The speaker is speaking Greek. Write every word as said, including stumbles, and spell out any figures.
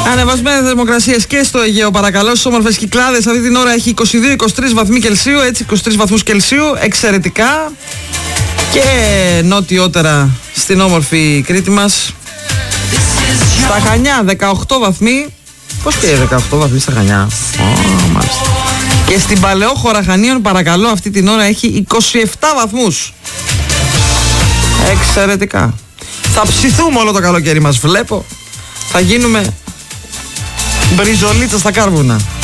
Ανεβασμένες θερμοκρασίες και στο Αιγαίο, παρακαλώ. Στις όμορφες Κυκλάδες αυτή την ώρα έχει είκοσι δύο είκοσι τρεις βαθμοί Κελσίου, έτσι είκοσι τρεις βαθμούς Κελσίου, εξαιρετικά. Και νότιότερα στην όμορφη Κρήτη μας, στα Χανιά δεκαοκτώ βαθμοί. Πώς και δεκαοκτώ βαθμοί στα Χανιά? Oh, μάλιστα. Και στην Παλαιόχώρα Χανίων, παρακαλώ, αυτή την ώρα έχει είκοσι επτά βαθμούς. Εξαιρετικά. Θα ψηθούμε όλο το καλοκαίρι μας, βλέπω. Θα γίνουμε μπριζολίτσα στα κάρβουνα.